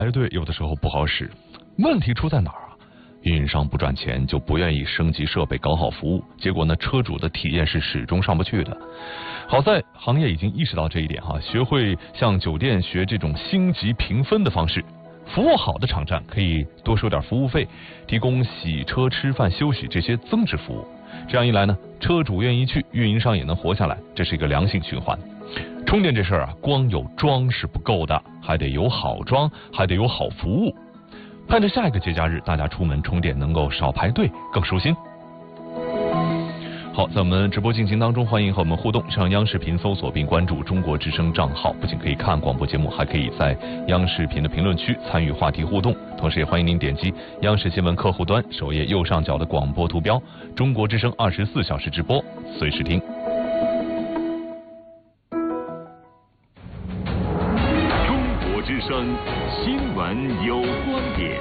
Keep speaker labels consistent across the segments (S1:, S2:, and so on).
S1: 排队有的时候不好使，问题出在哪儿啊？运营商不赚钱，就不愿意升级设备搞好服务，结果呢，车主的体验是始终上不去的。好在行业已经意识到这一点哈，学会向酒店学这种星级评分的方式，服务好的场站可以多收点服务费，提供洗车、吃饭、休息这些增值服务。这样一来呢，车主愿意去，运营商也能活下来，这是一个良性循环。充电这事儿啊，光有装是不够的，还得有好装，还得有好服务。盼着下一个节假日，大家出门充电能够少排队，更舒心。好，在我们直播进行当中，欢迎和我们互动，上央视频搜索并关注中国之声账号，不仅可以看广播节目，还可以在央视频的评论区参与话题互动。同时也欢迎您点击央视新闻客户端首页右上角的广播图标，中国之声24小时直播，随时听。
S2: 中国之声新闻有观点。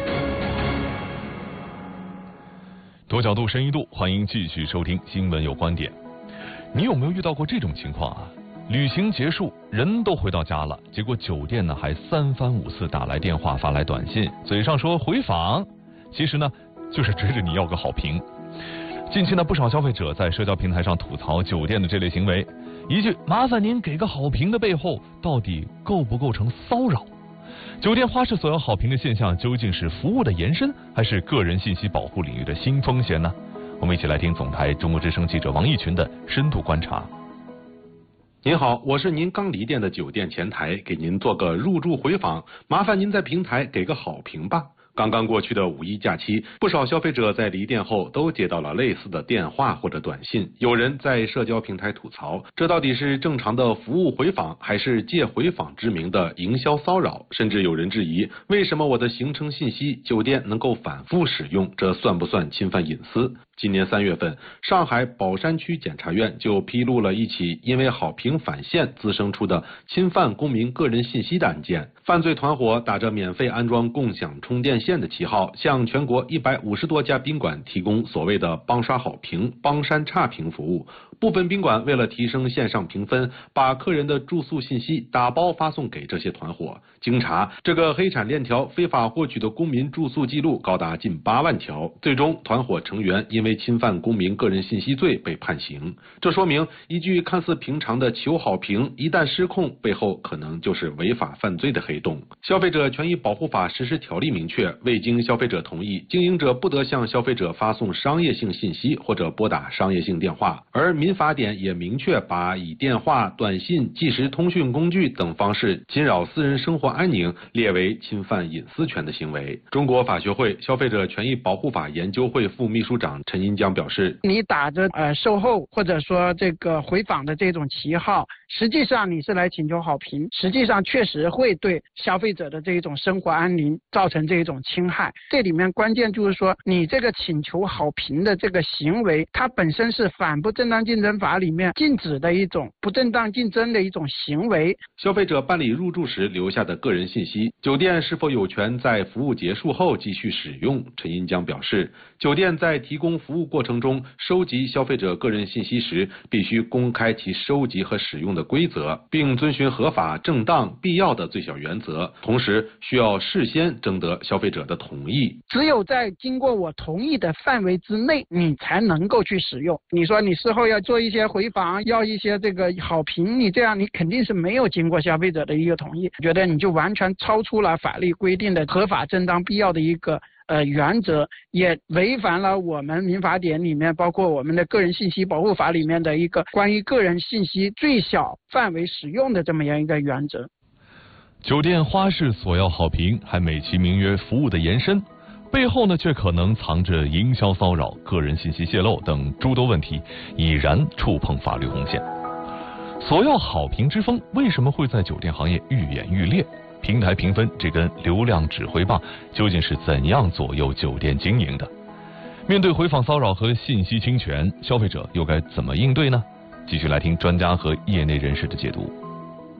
S1: 多角度深一度，欢迎继续收听新闻有观点。你有没有遇到过这种情况啊？旅行结束，人都回到家了，结果酒店呢还3番5次打来电话发来短信，嘴上说回访，其实呢就是追着你要个好评。近期呢不少消费者在社交平台上吐槽酒店的这类行为，一句麻烦您给个好评的背后，到底构不构成骚扰？酒店花式索要好评的现象究竟是服务的延伸，还是个人信息保护领域的新风险呢？我们一起来听总台中国之声记者王毅群的深度观察。
S3: 您好，我是您刚离店的酒店前台，给您做个入住回访，麻烦您在平台给个好评吧。刚刚过去的5一假期，不少消费者在离店后都接到了类似的电话或者短信，有人在社交平台吐槽，这到底是正常的服务回访，还是借回访之名的营销骚扰？甚至有人质疑，为什么我的行程信息酒店能够反复使用，这算不算侵犯隐私？今年3月份，上海宝山区检察院就披露了一起因为好评返现滋生出的侵犯公民个人信息的案件。犯罪团伙打着免费安装共享充电线的旗号，向全国150多家宾馆提供所谓的帮刷好评、帮删差评服务。部分宾馆为了提升线上评分，把客人的住宿信息打包发送给这些团伙。经查，这个黑产链条非法获取的公民住宿记录高达近8万条，最终团伙成员因为侵犯公民个人信息罪被判刑。这说明一句看似平常的求好评，一旦失控，背后可能就是违法犯罪的黑洞。消费者权益保护法实施条例明确，未经消费者同意，经营者不得向消费者发送商业性信息或者拨打商业性电话。而民法典也明确把以电话、短信、即时通讯工具等方式侵扰私人生活安宁列为侵犯隐私权的行为。中国法学会消费者权益保护法研究会副秘书长陈银江表示，
S4: 你打着售后或者说这个回访的这种旗号，实际上你是来请求好评，实际上确实会对消费者的这种生活安宁造成这种侵害。这里面关键就是说，你这个请求好评的这个行为，它本身是反不正当竞争法里面禁止的一种不正当竞争的一种行为。
S3: 消费者办理入住时留下的个人信息，酒店是否有权在服务结束后继续使用？陈银江表示，酒店在提供服务过程中收集消费者个人信息时，必须公开其收集和使用的规则，并遵循合法、正当、必要的最小原则，同时需要事先征得消费者的同意。
S4: 只有在经过我同意的范围之内，你才能够去使用。你说你事后要做一些回访，要一些这个好评，你这样你肯定是没有经过消费者的一个同意，觉得你就完全超出了法律规定的合法、正当、必要的一个原则，也违反了我们民法典里面，包括我们的个人信息保护法里面的一个关于个人信息最小范围使用的这么样一个原则。
S1: 酒店花式索要好评，还美其名曰服务的延伸，背后呢却可能藏着营销骚扰、个人信息泄露等诸多问题，已然触碰法律红线。索要好评之风为什么会在酒店行业愈演愈烈？平台评分这根流量指挥棒究竟是怎样左右酒店经营的？面对回访骚扰和信息侵权，消费者又该怎么应对呢？继续来听专家和业内人士的解读。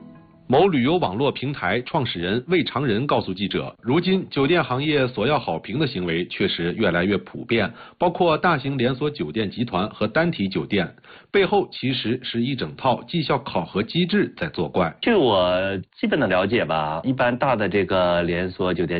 S3: 某旅游网络平台创始人魏长仁告诉记者，如今酒店行业索要好评的行为确实越来越普遍，包括大型连锁酒店集团和单体酒店，背后其实是一整套绩效考核机制在作怪。
S5: 据我基本的了解吧，一般大的这个连锁酒店